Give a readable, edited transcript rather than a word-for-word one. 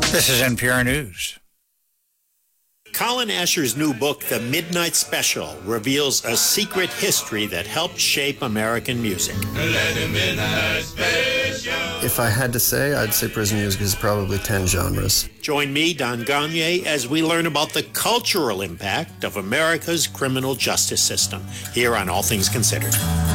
This is NPR News. Colin Asher's new book, The Midnight Special, reveals a secret history that helped shape American music. If I had to say, I'd say prison music is probably 10 genres. Join me, Don Gagné, as we learn about the cultural impact of America's criminal justice system here on All Things Considered.